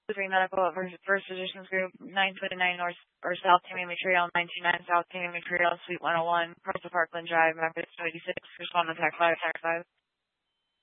Medical at First Physicians Group, 929 North or South Tammy Material, 929 South Tammy Material, Suite 101, across the Parkland Drive, Memphis 286, respond to Tax 5, Tax 5.